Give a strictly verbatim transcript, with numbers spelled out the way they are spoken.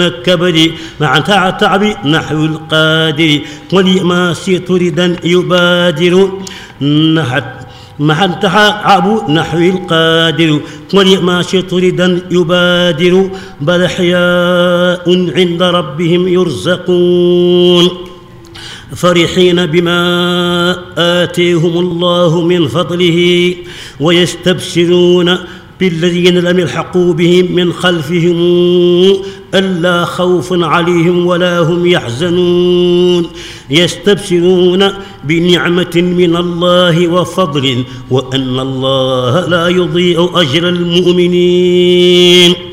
الكبد مع تعب نحو القادر ولما ردا يبادر نحت مع التعب نحو القادر ولما ردا يبادر بل أحياء عند ربهم يرزقون فرحين بما آتيهم الله من فضله ويستبشرون بالذين لم يلحقوا بهم من خلفهم ألا خوف عليهم ولا هم يحزنون يستبشرون بنعمة من الله وفضل وأن الله لا يضيع أجر المؤمنين.